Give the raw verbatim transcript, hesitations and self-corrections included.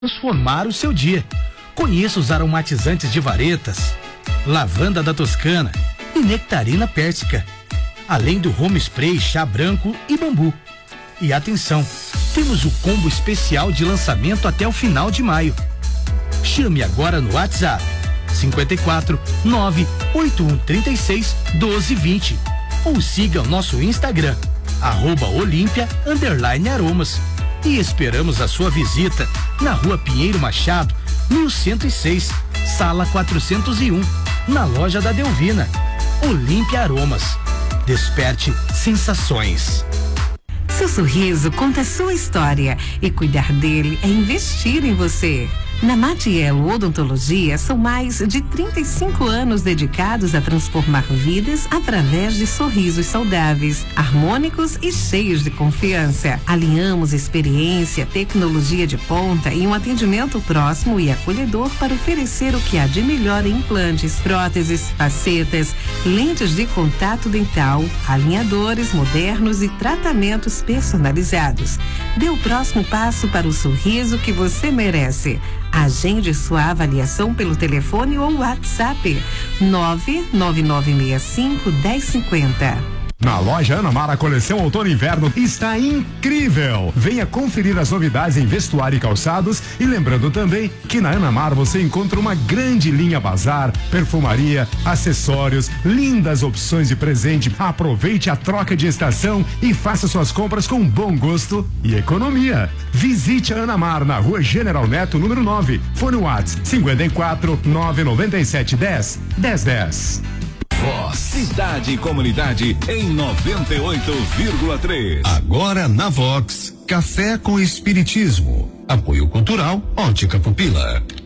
transformar o seu dia. Conheça os aromatizantes de varetas, lavanda da Toscana e nectarina pérsica, além do home spray chá branco e bambu. E atenção, temos o combo especial de lançamento até o final de maio. Chame agora no WhatsApp cinquenta e quatro, nove oito um três seis, doze vinte ou siga o nosso Instagram arroba Olímpia underline aromas e esperamos a sua visita na Rua Pinheiro Machado, mil cento e seis, sala quatrocentos e um, na loja da Delvina. Olímpia Aromas. Desperte sensações. Seu sorriso conta a sua história e cuidar dele é investir em você. Na Matiello Odontologia são mais de trinta e cinco anos dedicados a transformar vidas através de sorrisos saudáveis, harmônicos e cheios de confiança. Alinhamos experiência, tecnologia de ponta e um atendimento próximo e acolhedor para oferecer o que há de melhor em implantes, próteses, facetas, lentes de contato dental, alinhadores modernos e tratamentos personalizados. Dê o próximo passo para o sorriso que você merece. Agende sua avaliação pelo telefone ou WhatsApp nove nove nove seis cinco, um zero cinco zero. Na loja Ana Mar, a coleção Outono e Inverno está incrível. Venha conferir as novidades em vestuário e calçados e lembrando também que na Ana Mar você encontra uma grande linha bazar, perfumaria, acessórios, lindas opções de presente. Aproveite a troca de estação e faça suas compras com bom gosto e economia. Visite a Ana Mar na Rua General Neto, número nove. Fone WhatsApp cinquenta e quatro, nove nove sete, dez, dez, dez. Voz, cidade e comunidade em noventa e oito vírgula três. Agora na Vox, café com espiritismo. Apoio cultural, Ótica Pupila.